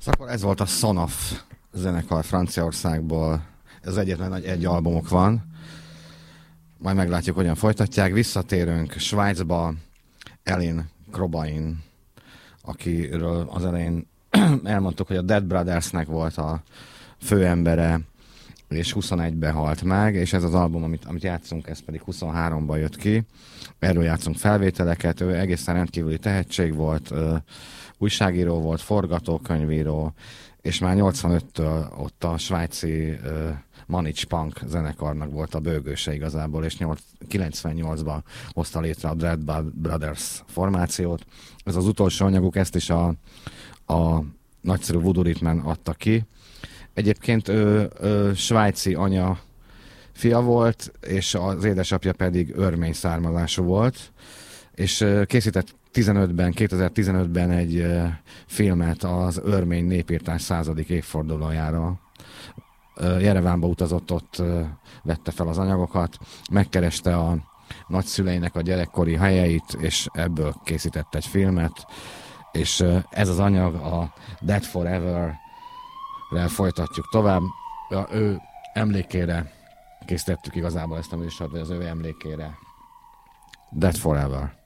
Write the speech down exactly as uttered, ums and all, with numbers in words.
Akkor ez volt a Son of zenekar Franciaországból. Ez egyetlen nagy egy albumok van. Majd meglátjuk, hogyan folytatják. Visszatérünk Svájcba. Elin Krobain, akiről az elején elmondtuk, hogy a Dead Brothersnek volt a főembere, és huszonegyben halt meg, és ez az album, amit, amit játszunk, ez pedig huszonháromban jött ki. Erről játszunk felvételeket, ő egészen rendkívüli tehetség volt, ö, újságíró volt, forgatókönyvíró, és már nyolcvanöttől ott a svájci ö, Manic Punk zenekarnak volt a bőgőse igazából, és kilencvennyolcban hozta létre a Dead Brothers formációt. Ez az utolsó anyaguk, ezt is a, a nagyszerű Voodoo Ritmen adta ki. Egyébként ő, ő svájci anya fia volt, és az édesapja pedig örmény származású volt, és készített tizenötben, kétezer-tizenötben egy filmet az örmény népírtás századik évfordulójára. Jerevánba utazott, ott vette fel az anyagokat, megkereste a nagyszüleinek a gyerekkori helyeit, és ebből készített egy filmet, és ez az anyag a Dead Forever-rel folytatjuk tovább. Ő emlékére készítettük igazából ezt a műsort, vagy az ő emlékére. Dead Forever.